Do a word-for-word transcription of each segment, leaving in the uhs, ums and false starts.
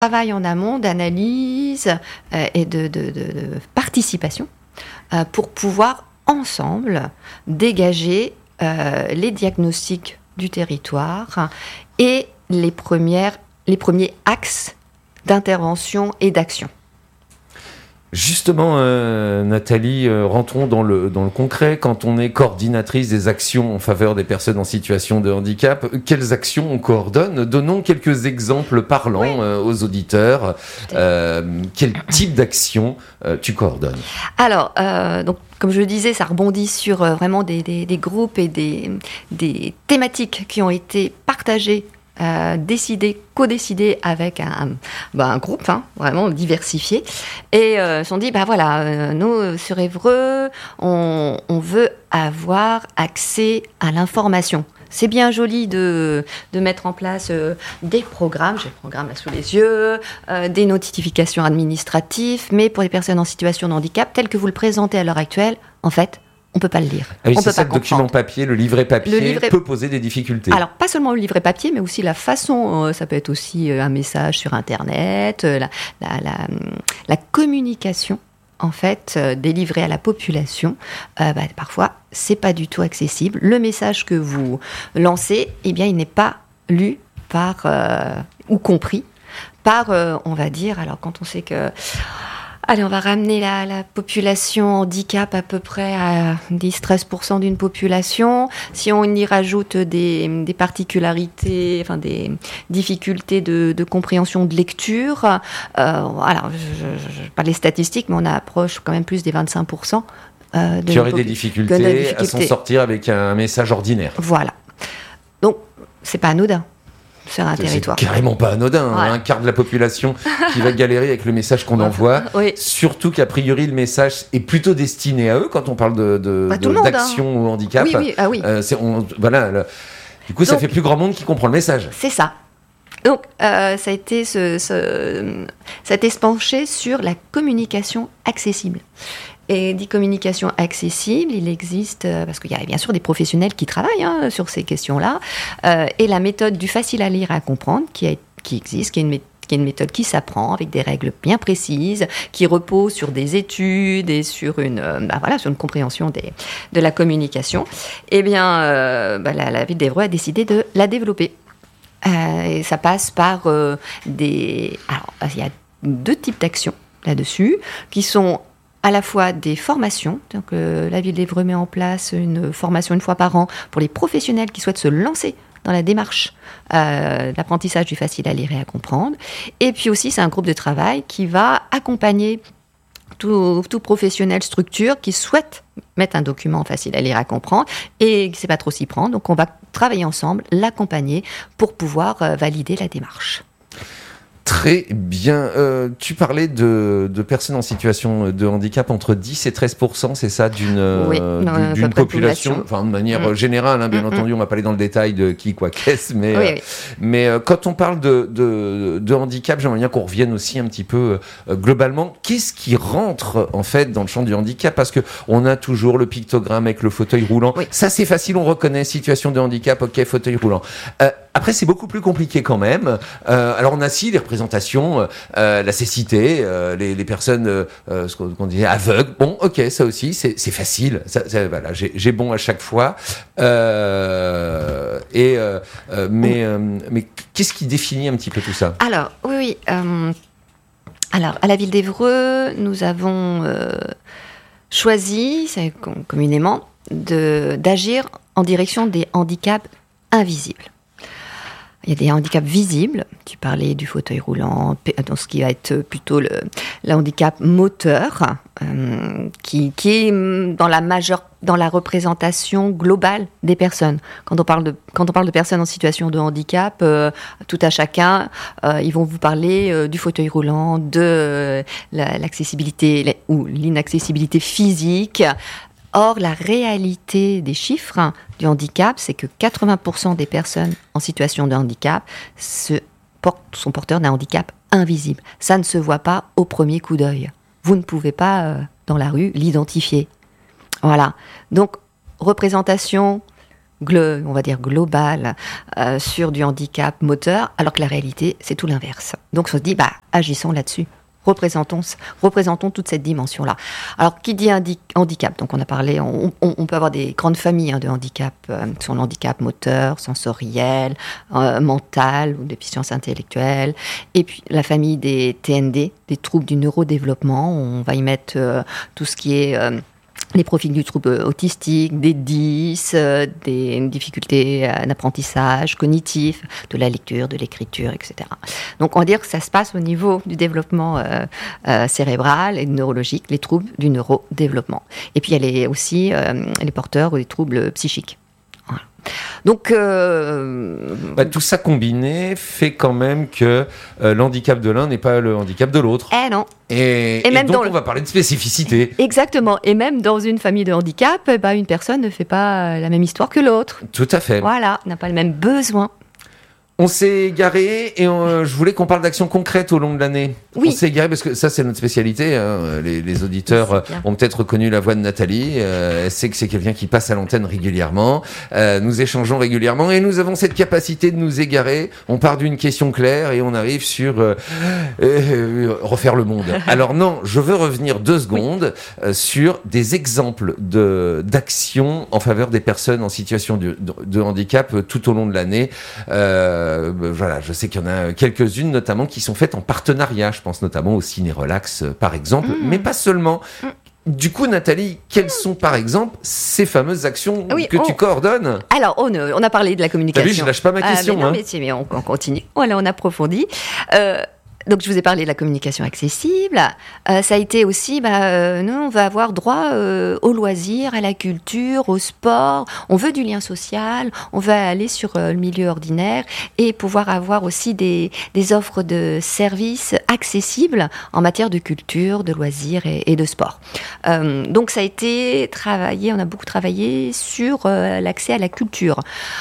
travail en amont d'analyse euh, et de, de, de, de participation euh, pour pouvoir ensemble dégager euh, les diagnostics du territoire et les, premières, les premiers axes d'intervention et d'action. Justement, euh, Nathalie, euh, rentrons dans le, dans le concret. Quand on est coordinatrice des actions en faveur des personnes en situation de handicap, quelles actions on coordonne ? Donnons quelques exemples parlants oui. euh, aux auditeurs. Euh, quel type d'action euh, tu coordonnes ? Alors, euh, donc, comme je le disais, ça rebondit sur euh, vraiment des, des, des groupes et des, des thématiques qui ont été partagées Euh, décidé, co-décidé avec un, bah, un groupe hein, vraiment diversifié et euh, se sont dit bah voilà euh, nous sur Évreux on, on veut avoir accès à l'information. C'est bien joli de, de mettre en place euh, des programmes, j'ai le programme là sous les yeux, euh, des notifications administratives, mais pour les personnes en situation de handicap tel que vous le présentez à l'heure actuelle, en fait on ne peut pas le lire. Ah oui, on c'est peut ça, pas le document papier, le livret papier le livret... peut poser des difficultés. Alors, pas seulement le livret papier, mais aussi la façon, euh, ça peut être aussi euh, un message sur Internet, euh, la, la, la, la communication, en fait, euh, délivrée à la population. Euh, bah, parfois, c'est pas du tout accessible. Le message que vous lancez, eh bien, il n'est pas lu par, euh, ou compris par, euh, on va dire, alors quand on sait que... Allez, on va ramener la, la population handicap à peu près à dix à treize pour cent d'une population. Si on y rajoute des, des particularités, enfin des difficultés de, de compréhension de lecture, euh, alors je, je, je parle des statistiques, mais on approche quand même plus des vingt-cinq pour cent. Euh, de qui aurait popu- des difficultés, des difficultés à s'en sortir avec un message ordinaire. Voilà. Donc, c'est pas anodin. Sur un c'est, territoire. C'est carrément pas anodin. Voilà. Hein, un quart de la population qui va galérer avec le message qu'on envoie. Oui. Surtout qu'a priori, le message est plutôt destiné à eux quand on parle de, de, bah, de, monde, d'action hein. ou handicap. Oui, oui. Ah, oui. Euh, c'est, on, voilà, le, du coup, Donc, ça fait plus grand monde qui comprend le message. C'est ça. Donc, euh, ça a été ce, ce, ça a été se pencher sur la communication accessible. Et dit communication accessible, il existe, euh, parce qu'il y a bien sûr des professionnels qui travaillent hein, sur ces questions-là, euh, et la méthode du facile à lire et à comprendre qui, a, qui existe, qui est une méthode qui est une méthode qui s'apprend avec des règles bien précises, qui repose sur des études et sur une, euh, bah voilà, sur une compréhension des, de la communication. Eh bien, euh, bah la, la ville d'Évreux a décidé de la développer. Euh, et ça passe par euh, des... Alors, il y a deux types d'actions là-dessus, qui sont à la fois des formations. Donc, euh, la ville d'Évreux met en place une formation une fois par an pour les professionnels qui souhaitent se lancer dans la démarche euh, d'apprentissage du facile à lire et à comprendre. Et puis aussi, c'est un groupe de travail qui va accompagner tout, tout professionnel structure qui souhaite mettre un document facile à lire et à comprendre et qui ne sait pas trop s'y prendre. Donc, on va travailler ensemble, l'accompagner pour pouvoir euh, valider la démarche. Très bien. Euh, tu parlais de, de personnes en situation de handicap entre dix et treize pour cent, c'est ça, d'une, oui, euh, non, d'une population, enfin de manière mmh. générale, hein, bien mmh. entendu, on va pas aller dans le détail de qui, quoi, qu'est-ce, mais, oui, euh, oui. mais euh, quand on parle de, de, de handicap, j'aimerais bien qu'on revienne aussi un petit peu euh, globalement. Qu'est-ce qui rentre en fait dans le champ du handicap ? Parce que on a toujours le pictogramme avec le fauteuil roulant. Oui. Ça, c'est facile, on reconnaît situation de handicap, ok, fauteuil roulant. Euh, après, c'est beaucoup plus compliqué quand même. Euh, alors, on a si des représentations, euh, la cécité, euh, les, les personnes, euh, ce qu'on, qu'on disait aveugles. Bon, ok, ça aussi, c'est, c'est facile. Ça, ça, voilà, j'ai, j'ai bon à chaque fois. Euh, et euh, euh, mais, euh, mais qu'est-ce qui définit un petit peu tout ça ? Alors, oui, oui. Euh, alors, à la ville d'Évreux, nous avons euh, choisi, c'est communément, de, d'agir en direction des handicaps invisibles. Il y a des handicaps visibles. Tu parlais du fauteuil roulant, dans ce qui va être plutôt le, le handicap moteur, euh, qui, qui est dans la majeure, dans la représentation globale des personnes. Quand on parle de, quand on parle de personnes en situation de handicap, euh, tout à chacun, euh, ils vont vous parler euh, du fauteuil roulant, de euh, la, l'accessibilité la, ou l'inaccessibilité physique. Or, la réalité des chiffres du handicap, c'est que quatre-vingts pour cent des personnes en situation de handicap se portent, sont porteurs d'un handicap invisible. Ça ne se voit pas au premier coup d'œil. Vous ne pouvez pas, euh, dans la rue, l'identifier. Voilà. Donc, représentation glo- on va dire global euh, sur du handicap moteur, alors que la réalité, c'est tout l'inverse. Donc on se dit, bah, agissons là-dessus. Représentons, représentons toute cette dimension-là. Alors, qui dit handi- handicap ? Donc, on a parlé, on, on, on peut avoir des grandes familles hein, de handicap, euh, qui sont le handicap moteur, sensoriel, euh, mental ou déficience intellectuelle. Et puis, la famille des T N D, des troubles du neurodéveloppement. On va y mettre euh, tout ce qui est... Euh, les profils du trouble autistique, des dys, euh, des difficultés euh, d'apprentissage cognitif, de la lecture, de l'écriture, et cetera. Donc, on va dire que ça se passe au niveau du développement euh, euh, cérébral et neurologique, les troubles du neurodéveloppement. Et puis, il y a les, aussi euh, les porteurs ou les troubles psychiques. Voilà. Donc, euh... bah, tout ça combiné fait quand même que euh, l'handicap de l'un n'est pas le handicap de l'autre. Eh non. Et, et, et même donc, dans on le... va parler de spécificité. Exactement. Et même dans une famille de handicap, eh ben, une personne ne fait pas la même histoire que l'autre. Tout à fait. Voilà, n'a pas le même besoin. On s'est égaré et on, je voulais qu'on parle d'actions concrètes au long de l'année. Oui. On s'est égaré parce que ça, c'est notre spécialité. Hein. Les, les auditeurs ont peut-être reconnu la voix de Nathalie. Euh, elle sait que c'est quelqu'un qui passe à l'antenne régulièrement. Euh, nous échangeons régulièrement et nous avons cette capacité de nous égarer. On part d'une question claire et on arrive sur euh, euh, refaire le monde. Alors non, je veux revenir deux secondes oui. euh, sur des exemples de, d'actions en faveur des personnes en situation de, de, de handicap euh, tout au long de l'année. Euh, Euh, voilà, je sais qu'il y en a quelques-unes notamment qui sont faites en partenariat. Je pense notamment au Ciné Relax, euh, par exemple, mmh. mais pas seulement. Mmh. Du coup, Nathalie, quelles sont par exemple ces fameuses actions oui, que on... tu coordonnes ? Alors, on, on a parlé de la communication. T'as vu, je lâche pas ma question. Ah, mais non, hein. mais, mais on, on continue. Voilà, on approfondit. Euh, Donc, je vous ai parlé de la communication accessible. Euh, ça a été aussi, bah, euh, nous, on va avoir droit euh, aux loisirs, à la culture, au sport. On veut du lien social. On veut aller sur euh, le milieu ordinaire et pouvoir avoir aussi des, des offres de services accessibles en matière de culture, de loisirs et, et de sport. Euh, donc, ça a été travaillé, on a beaucoup travaillé sur euh, l'accès à la culture.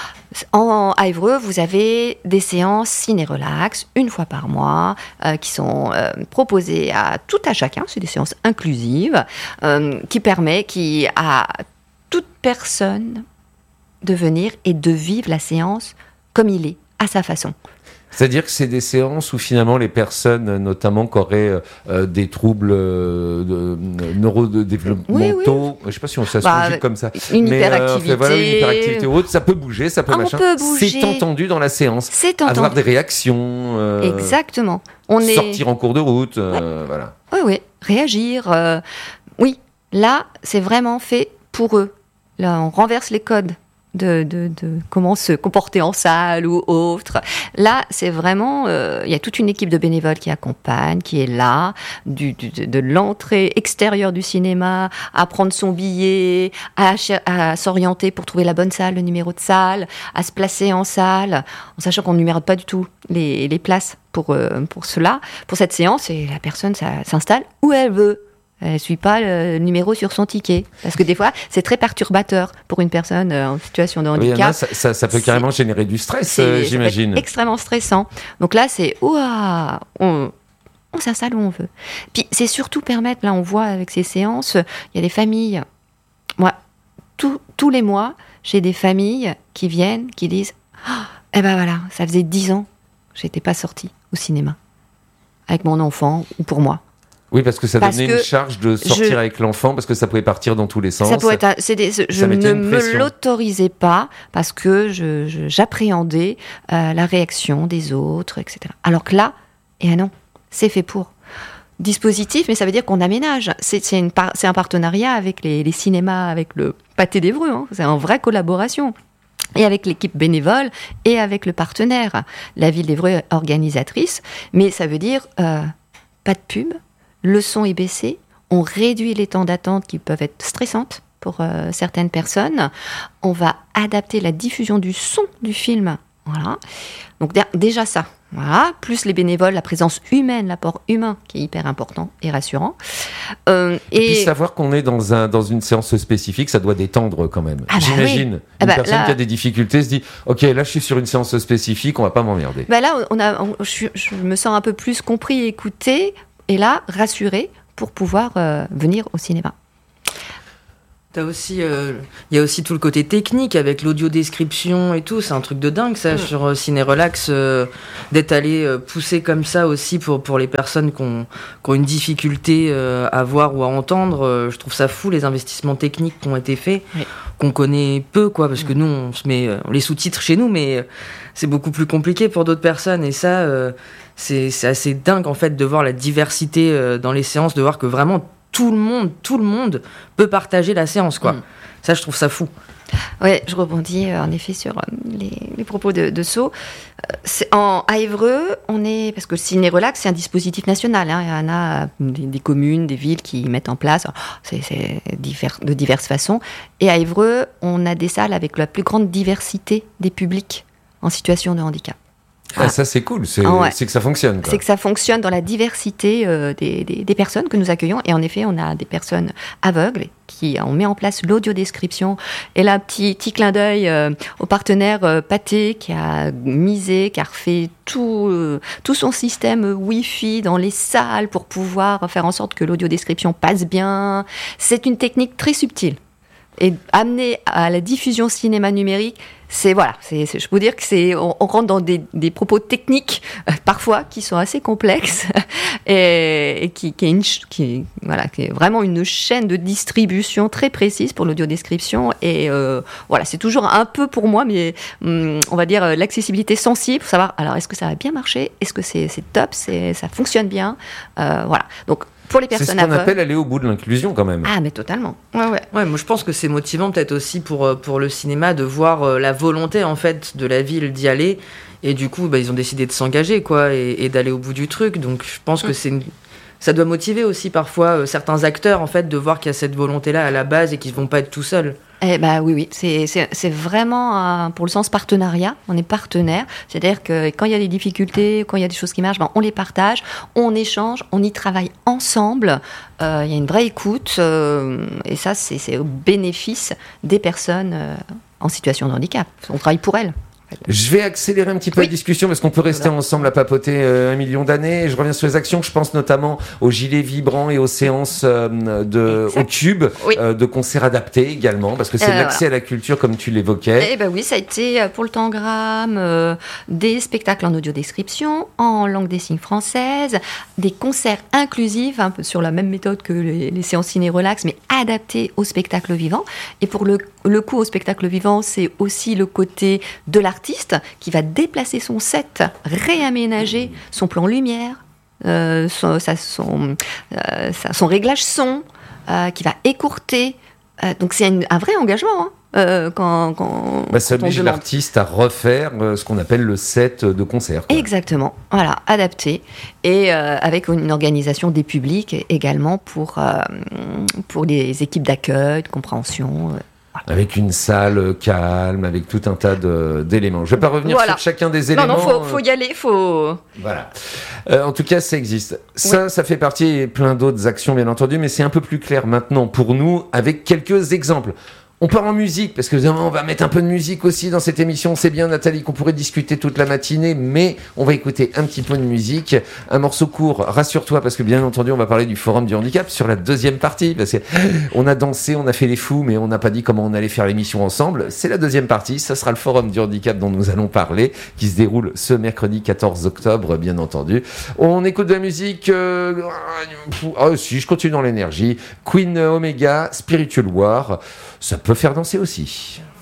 En, à Évreux, vous avez des séances ciné-relax, une fois par mois, euh, qui sont euh, proposées à tout à chacun. C'est des séances inclusives, euh, qui permet qui, à toute personne de venir et de vivre la séance comme il est, à sa façon. C'est-à-dire que c'est des séances où finalement les personnes, notamment qui auraient euh, des troubles euh, de, neurodéveloppementaux, oui, oui. je ne sais pas si on ça se bah, conjugue comme ça, une mais hyperactivité, euh, voilà, une hyperactivité ou autre, ça peut bouger, ça peut on machin. Peut bouger. C'est entendu dans la séance. C'est entendu. Avoir des réactions. Euh, Exactement. On sortir est... en cours de route, euh, ouais. voilà. Oui, oui. Réagir. Euh, oui. Là, c'est vraiment fait pour eux. Là, on renverse les codes. De, de, de comment se comporter en salle ou autre. Là, c'est vraiment... Euh, il y a toute une équipe de bénévoles qui accompagne, qui est là, du, du, de l'entrée extérieure du cinéma, à prendre son billet, à, à s'orienter pour trouver la bonne salle, le numéro de salle, à se placer en salle, en sachant qu'on ne numérote pas du tout les, les places pour, euh, pour cela, pour cette séance, et la personne ça, s'installe où elle veut. Elle ne suit pas le numéro sur son ticket. Parce que des fois, c'est très perturbateur pour une personne en situation de handicap. Oui, là, ça, ça, ça peut carrément c'est, générer du stress, euh, j'imagine. C'est extrêmement stressant. Donc là, c'est ouah, on, on s'installe où on veut. Puis c'est surtout permettre, là on voit avec ces séances, il y a des familles. Moi, tout, tous les mois, j'ai des familles qui viennent, qui disent oh, eh ben voilà, ça faisait dix ans que j'étais pas sortie au cinéma avec mon enfant ou pour moi. Oui, parce que ça parce donnait que une charge de sortir je... avec l'enfant, parce que ça pouvait partir dans tous les sens. Ça pouvait être, c'est des, je ne me l'autorisais pas parce que je, je, j'appréhendais euh, la réaction des autres, et cetera. Alors que là, eh non, c'est fait pour. Dispositif, mais ça veut dire qu'on aménage. C'est, c'est, une par, c'est un partenariat avec les, les cinémas, avec le Pâté d'Évreux. Hein. C'est une vraie collaboration. Et avec l'équipe bénévole et avec le partenaire. La ville d'Évreux est organisatrice, mais ça veut dire euh, pas de pub. Le son est baissé, on réduit les temps d'attente qui peuvent être stressantes pour euh, certaines personnes. On va adapter la diffusion du son du film. Voilà. Donc déjà ça, voilà. Plus les bénévoles, la présence humaine, l'apport humain qui est hyper important et rassurant. Euh, et, et puis savoir qu'on est dans, un, dans une séance spécifique, ça doit détendre quand même. Ah bah J'imagine. Oui. Une ah bah personne là... qui a des difficultés se dit « Ok, là je suis sur une séance spécifique, on va pas m'emmerder. » Bah là, on a, on, je, je me sens un peu plus compris et écouté. Et là, rassuré pour pouvoir euh, venir au cinéma. T'as aussi, euh, il y a aussi tout le côté technique avec l'audio-description et tout. C'est un truc de dingue, ça, mmh. sur euh, Ciné Relax, euh, d'être allé euh, pousser comme ça aussi pour, pour les personnes qui ont, qui ont une difficulté euh, à voir ou à entendre. Euh, je trouve ça fou, les investissements techniques qui ont été faits, oui. qu'on connaît peu, quoi, parce que nous, on se met euh, les sous-titres chez nous, mais euh, c'est beaucoup plus compliqué pour d'autres personnes. Et ça, euh, c'est, c'est assez dingue, en fait, de voir la diversité euh, dans les séances, de voir que vraiment tout le monde, tout le monde peut partager la séance, quoi. Mmh. Ça, je trouve ça fou. Oui, je rebondis euh, en effet sur euh, les, les propos de, de So. Euh, c'est, en, à Évreux, on est, parce que le Ciné Relax, c'est un dispositif national. Hein, il y en a des, des communes, des villes qui mettent en place, alors, c'est, c'est divers, de diverses façons. Et à Évreux, on a des salles avec la plus grande diversité des publics en situation de handicap. Ah, ça c'est cool, c'est, ah ouais. c'est que ça fonctionne, quoi. C'est que ça fonctionne dans la diversité euh, des, des, des personnes que nous accueillons. Et en effet, on a des personnes aveugles qui on met en place l'audio-description. Et là, petit, petit clin d'œil euh, au partenaire euh, Pathé qui a misé, qui a refait tout, euh, tout son système Wi-Fi dans les salles pour pouvoir faire en sorte que l'audio-description passe bien. C'est une technique très subtile. Et amener à la diffusion cinéma numérique, c'est voilà, c'est, c'est, je peux dire que c'est, on, on rentre dans des, des propos techniques euh, parfois qui sont assez complexes et, et qui, qui, est une, qui, voilà, qui est vraiment une chaîne de distribution très précise pour l'audiodescription. Et euh, voilà, c'est toujours un peu pour moi, mais hum, on va dire l'accessibilité sensible, pour savoir alors est-ce que ça va bien marcher, est-ce que c'est, c'est top, c'est, ça fonctionne bien, euh, voilà. Donc pour les personnes c'est ce qu'on appelle aller au bout de l'inclusion, quand même. Ah, mais totalement. Ouais, ouais. Ouais, moi je pense que c'est motivant peut-être aussi pour, pour le cinéma de voir la volonté en fait de la ville d'y aller. Et du coup, bah, ils ont décidé de s'engager, quoi, et, et d'aller au bout du truc. Donc je pense mmh. que c'est une... ça doit motiver aussi parfois euh, certains acteurs en fait de voir qu'il y a cette volonté-là à la base et qu'ils ne vont pas être tout seuls. Eh ben oui, oui, c'est, c'est, c'est vraiment un, pour le sens partenariat, on est partenaire, c'est-à-dire que quand il y a des difficultés, quand il y a des choses qui marchent, ben on les partage, on échange, on y travaille ensemble, euh, il y a une vraie écoute, euh, et ça c'est, c'est au bénéfice des personnes euh, en situation de handicap, on travaille pour elles. Je vais accélérer un petit peu oui. la discussion parce qu'on peut rester voilà. ensemble à papoter euh, un million d'années. Et je reviens sur les actions. Je pense notamment aux gilets vibrants et aux séances euh, de, au tube, oui. euh, de concerts adaptés également, parce que c'est euh, l'accès voilà. à la culture comme tu l'évoquais. Eh ben oui, ça a été pour le Tangram euh, des spectacles en audio-description, en langue des signes française, des concerts inclusifs, un peu sur la même méthode que les, les séances ciné-relax, mais adaptés au spectacle vivant. Et pour le, le coup au spectacle vivant, c'est aussi le côté de la artiste qui va déplacer son set, réaménager son plan lumière, euh, son, sa, son, euh, sa, son réglage son, euh, qui va écourter. Euh, donc c'est un, un vrai engagement. Hein. Euh, quand, quand, bah, ça oblige l'artiste à refaire euh, ce qu'on appelle le set de concert. Quoi. Exactement, voilà, adapté. Et euh, avec une organisation des publics également pour, euh, pour les équipes d'accueil, de compréhension. Euh. Avec une salle calme, avec tout un tas de, d'éléments. Je ne vais pas revenir voilà. sur chacun des éléments. Non, non, faut, faut y aller, faut... Voilà. Euh, en tout cas, ça existe. Ça, oui. ça fait partie et plein d'autres actions, bien entendu, mais c'est un peu plus clair maintenant pour nous, avec quelques exemples. On part en musique, parce que on va mettre un peu de musique aussi dans cette émission. C'est bien, Nathalie, qu'on pourrait discuter toute la matinée, mais on va écouter un petit peu de musique. Un morceau court, rassure-toi, parce que bien entendu, on va parler du Forum du Handicap sur la deuxième partie, parce que on a dansé, on a fait les fous, mais on n'a pas dit comment on allait faire l'émission ensemble. C'est la deuxième partie, ça sera le Forum du Handicap dont nous allons parler, qui se déroule ce mercredi quatorze octobre, bien entendu. On écoute de la musique... Euh... Ah si, je continue dans l'énergie. Queen Omega, Spiritual War... Ça peut faire danser aussi.